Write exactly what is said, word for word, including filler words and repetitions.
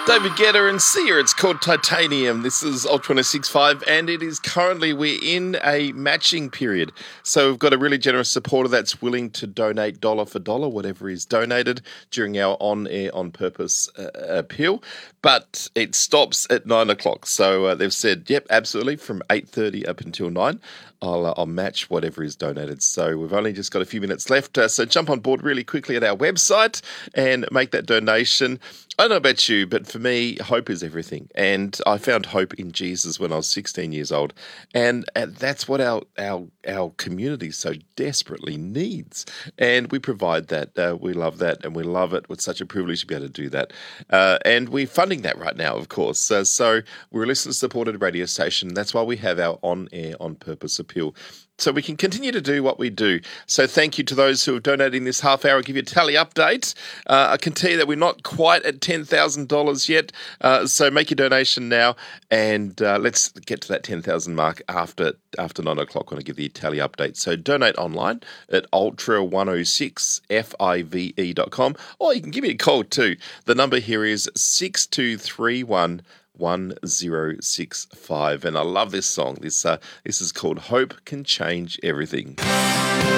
David Guetta and Sia. It's called Titanium. This is Ultra one oh six point five, and it is currently, we're in a matching period. So we've got a really generous supporter that's willing to donate dollar for dollar, whatever is donated during our on-air, on-purpose uh, appeal. But it stops at nine o'clock. So uh, they've said, yep, absolutely, from eight thirty up until nine. I'll, uh, I'll match whatever is donated. So we've only just got a few minutes left. Uh, so jump on board really quickly at our website and make that donation. I don't know about you, but for me, hope is everything. And I found hope in Jesus when I was sixteen years old. And, and that's what our, our, our community so desperately needs. And we provide that. Uh, we love that and we love it. It's such a privilege to be able to do that. Uh, and we're funding that right now, of course. Uh, so we're a listener-supported radio station. That's why we have our on-air, on-purpose appeal. So we can continue to do what we do. So thank you to those who have donated in this half hour. I'll give you a tally update. Uh, I can tell you that we're not quite at ten thousand dollars yet. Uh, so make your donation now and uh, let's get to that ten thousand mark after after nine o'clock when I give the tally update. So donate online at ultra one oh six five dot com, or you can give me a call too. The number here is six two three one one zero six five, and I love this song. This uh, this is called Hope Can Change Everything.